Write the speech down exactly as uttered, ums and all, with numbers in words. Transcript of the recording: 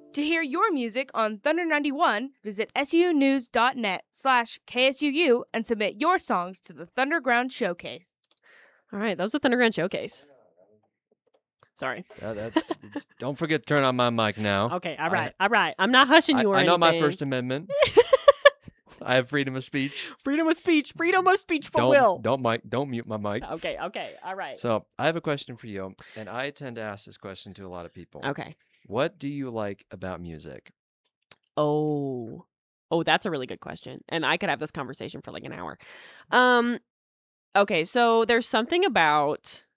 To hear your music on Thunder ninety-one, visit sunews.net slash KSUU and submit your songs to the Thunderground Showcase. All right, that was the Thunderground Showcase. Sorry. Uh, that, don't forget to turn on my mic now. Okay, all right, I, all right. I'm not hushing you I, or I know anything. my First Amendment. I have freedom of speech. Freedom of speech. Freedom of speech for don't, Will. Don't mic. Don't mute my mic. Okay, okay, all right. So I have a question for you, and I tend to ask this question to a lot of people. Okay. What do you like about music? Oh, oh, that's a really good question, and I could have this conversation for like an hour. Um, okay, so there's something about